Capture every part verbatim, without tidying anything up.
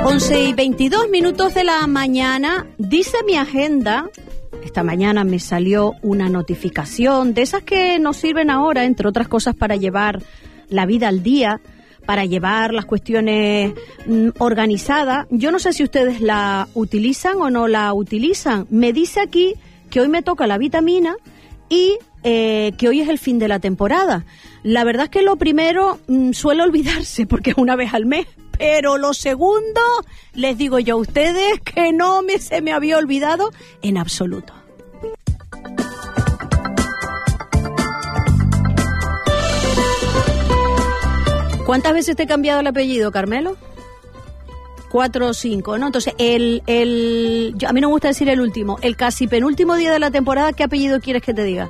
once y veintidós minutos de la mañana, dice mi agenda. Esta mañana me salió una notificación de esas que nos sirven ahora, entre otras cosas, para llevar la vida al día, para llevar las cuestiones mm, organizadas. Yo no sé si ustedes la utilizan o no la utilizan. Me dice aquí que hoy me toca la vitamina y eh, que hoy es el fin de la temporada. La verdad es que lo primero mm, suele olvidarse porque es una vez al mes. Pero lo segundo, les digo yo a ustedes que no me se me había olvidado en absoluto. ¿Cuántas veces te he cambiado el apellido, Carmelo? Cuatro o cinco, ¿no? Entonces, el, el, yo, a mí no me gusta decir el último, el casi penúltimo día de la temporada, ¿qué apellido quieres que te diga?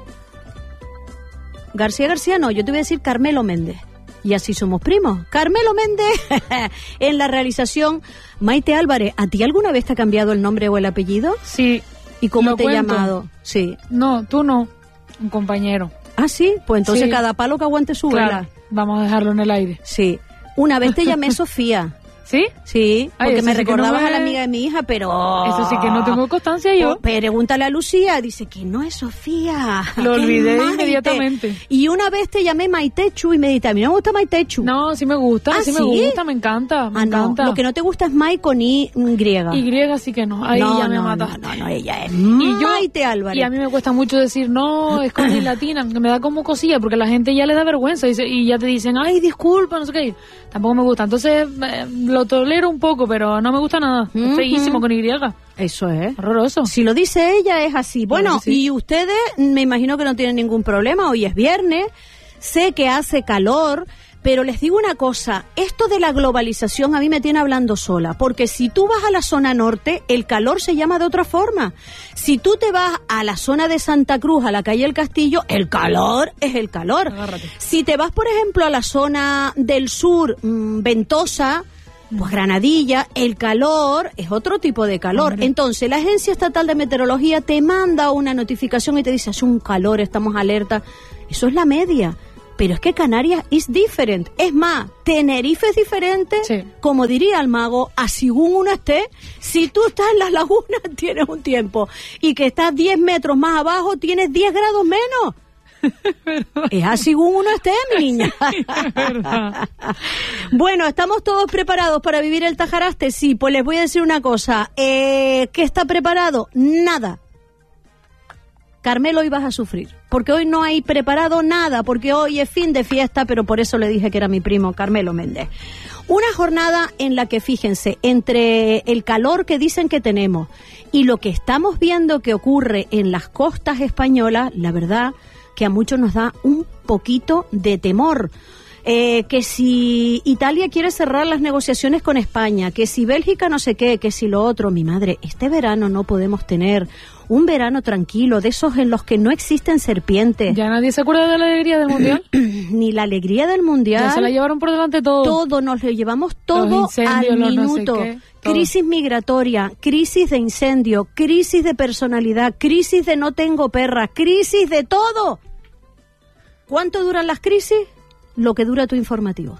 García García no, yo te voy a decir Carmelo Méndez. Y así somos primos. Carmelo Méndez en la realización. Maite Álvarez, ¿a ti alguna vez te ha cambiado el nombre o el apellido? Sí. ¿Y cómo ¿Lo te he cuento? llamado? Sí. No, tú no, un compañero. Ah, sí, pues entonces Sí. cada palo que aguante su vela. Claro, vamos a dejarlo en el aire. Sí. Una vez te llamé Sofía. ¿Sí? Sí, Ay, porque eso me sí que recordabas no me- a la amiga de mi hija, pero... Eso sí que no tengo constancia yo. Pues pregúntale a Lucía, dice que no es Sofía. Lo que es olvidé Maite. inmediatamente. Y una vez te llamé Maitechu y me dijiste, a mí no me gusta Maitechu. No, sí me gusta, ¿Ah, sí, sí? me gusta, me encanta, me Ah, no, encanta. lo que no te gusta es Mai con Y griega. Y sí que no, ahí no, ya me no, mataste. No, no, no, ella es Y yo- Maite Álvarez. Y a mí me cuesta mucho decir, no, es con mi latina, que me da como cosilla, porque la gente ya le da vergüenza y, dice- y ya te dicen, ay, disculpa, no sé qué. Tampoco me gusta. Entonces, eh, lo tolero un poco, pero no me gusta nada. Ujú. Es feísimo con Y. Eso es. Horroroso. Si lo dice ella, es así. Bueno, Claro que sí. y ustedes, me imagino que no tienen ningún problema. Hoy es viernes, sé que hace calor, pero les digo una cosa, esto de la globalización a mí me tiene hablando sola, porque si tú vas a la zona norte, el calor se llama de otra forma. Si tú te vas a la zona de Santa Cruz, a la calle El Castillo, el calor es el calor. Agárrate. Si te vas, por ejemplo, a la zona del sur, mmm, ventosa, pues Granadilla, el calor es otro tipo de calor. Hombre. Entonces, la Agencia Estatal de Meteorología te manda una notificación y te dice, hace un calor, estamos alerta. Eso es la media. Pero es que Canarias es diferente. Es más, Tenerife es diferente, Sí. como diría el mago, a según uno esté. Si tú estás en las lagunas, tienes un tiempo. Y que estás diez metros más abajo, tienes diez grados menos. Es así según uno esté, mi niña. verdad. Bueno, ¿estamos todos preparados para vivir el Tajaraste? Sí, pues les voy a decir una cosa. Eh, ¿Qué está preparado? Nada. Carmelo, hoy vas a sufrir, porque hoy no hay preparado nada, porque hoy es fin de fiesta, pero por eso le dije que era mi primo Carmelo Méndez. Una jornada en la que, fíjense, entre el calor que dicen que tenemos y lo que estamos viendo que ocurre en las costas españolas, la verdad que a muchos nos da un poquito de temor. Eh, que si Italia quiere cerrar las negociaciones con España, que si Bélgica no sé qué, que si lo otro, mi madre, este verano no podemos tener un verano tranquilo, de esos en los que no existen serpientes, ¿Ya nadie se acuerda de la alegría del mundial? ni la alegría del mundial. Ya se la llevaron por delante todo. Todo, nos lo llevamos todo Los incendios, al los no sé minuto. qué, todo. Crisis migratoria, crisis de incendio, crisis de personalidad, crisis de no tengo perra, crisis de todo. ¿Cuánto duran las crisis? Lo que dura tu informativo.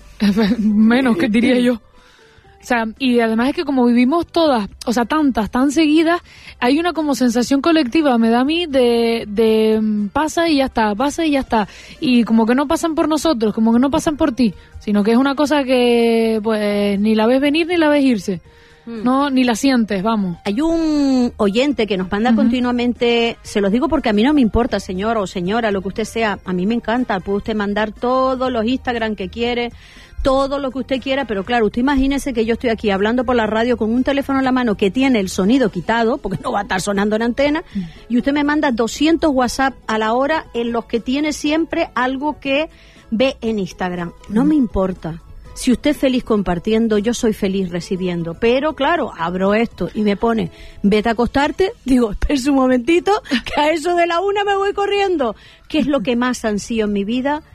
Menos, que diría yo. O sea, y además es que como vivimos todas, o sea, tantas, tan seguidas, hay una como sensación colectiva, me da a mí, de, de mm, pasa y ya está, pasa y ya está. Y como que no pasan por nosotros, como que no pasan por ti, sino que es una cosa que, pues, ni la ves venir ni la ves irse. No, ni la sientes, vamos. Hay un oyente que nos manda Ujú. continuamente, se los digo porque a mí no me importa, señor o señora, lo que usted sea, a mí me encanta, puede usted mandar todos los Instagram que quiere, todo lo que usted quiera, pero claro, usted imagínese que yo estoy aquí hablando por la radio con un teléfono en la mano que tiene el sonido quitado, porque no va a estar sonando en antena, y usted me manda doscientos WhatsApp a la hora en los que tiene siempre algo que ve en Instagram. No me importa. Si usted es feliz compartiendo, yo soy feliz recibiendo. Pero claro, abro esto y me pone, vete a acostarte. Digo, espera un momentito, que a eso de la una me voy corriendo. ¿Qué es lo que más ansío en mi vida?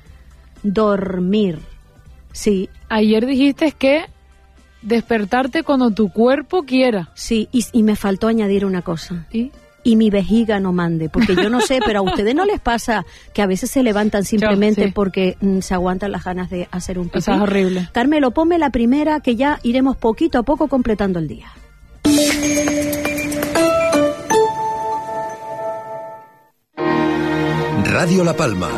Dormir. Sí, Ayer dijiste que despertarte cuando tu cuerpo quiera. sí. Y, y me faltó añadir una cosa. ¿Sí? y mi vejiga no mande, porque yo no sé, pero a ustedes no les pasa que a veces se levantan simplemente yo, sí. porque mm, se aguantan las ganas de hacer un pipí. Eso es horrible. Carmelo, ponme la primera, que ya iremos poquito a poco completando el día. Radio La Palma.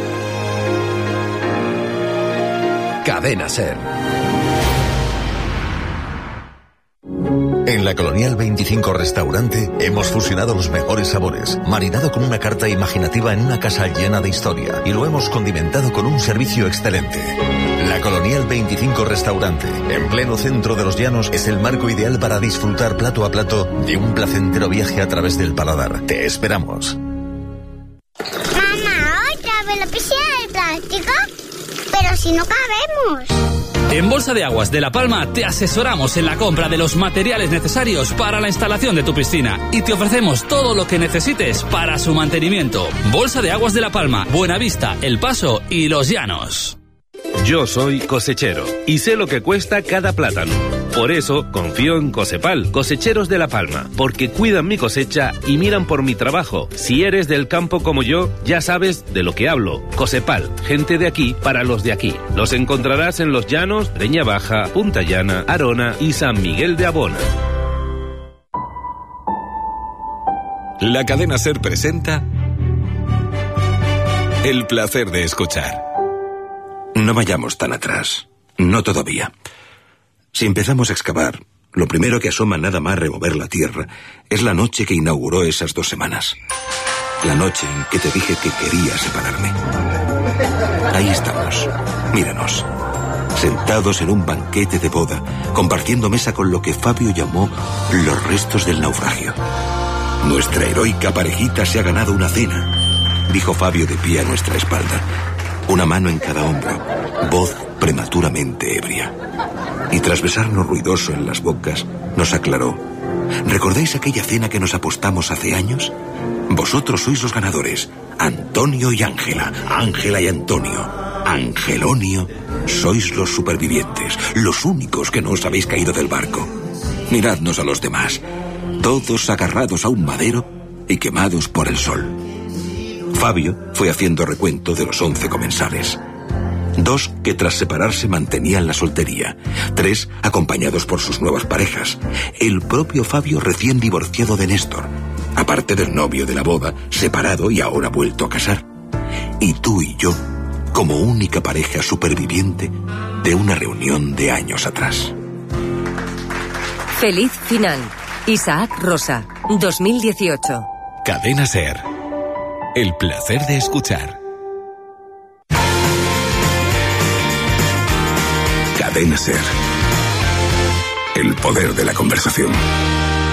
Cadena Ser. En la Colonial veinticinco Restaurante hemos fusionado los mejores sabores, marinado con una carta imaginativa en una casa llena de historia y lo hemos condimentado con un servicio excelente. La Colonial veinticinco Restaurante, en pleno centro de los Llanos, es el marco ideal para disfrutar plato a plato de un placentero viaje a través del paladar. Te esperamos. Mamá, ¿otra vez la piscina de plástico? Pero si no cabemos. En Bolsa de Aguas de La Palma te asesoramos en la compra de los materiales necesarios para la instalación de tu piscina y te ofrecemos todo lo que necesites para su mantenimiento. Bolsa de Aguas de La Palma, Buenavista, El Paso y Los Llanos. Yo soy cosechero y sé lo que cuesta cada plátano. Por eso confío en Cosepal, cosecheros de La Palma, porque cuidan mi cosecha y miran por mi trabajo. Si eres del campo como yo, ya sabes de lo que hablo. Cosepal, gente de aquí para los de aquí. Los encontrarás en Los Llanos, Breña Baja, Punta Llana, Arona y San Miguel de Abona. La Cadena Ser presenta El placer de escuchar. No vayamos tan atrás. No todavía. Si empezamos a excavar, lo primero que asoma nada más remover la tierra es la noche que inauguró esas dos semanas. La noche en que te dije que quería separarme. Ahí estamos. Míranos. Sentados en un banquete de boda, compartiendo mesa con lo que Fabio llamó los restos del naufragio. Nuestra heroica parejita se ha ganado una cena, dijo Fabio de pie a nuestra espalda. Una mano en cada hombro, voz prematuramente ebria. Y tras besarnos ruidoso en las bocas, nos aclaró: ¿recordáis aquella cena que nos apostamos hace años? Vosotros sois los ganadores, Antonio y Ángela, Ángela y Antonio. Angelonio, sois los supervivientes, los únicos que no os habéis caído del barco. Miradnos a los demás, todos agarrados a un madero y quemados por el sol. Fabio fue haciendo recuento de los once comensales. Dos que tras separarse mantenían la soltería. Tres acompañados por sus nuevas parejas. El propio Fabio recién divorciado de Néstor. Aparte del novio de la boda, separado y ahora vuelto a casar. Y tú y yo, como única pareja superviviente de una reunión de años atrás. Feliz final. Isaac Rosa, dos mil dieciocho. Cadena Ser. El placer de escuchar. Cadena Ser. El poder de la conversación.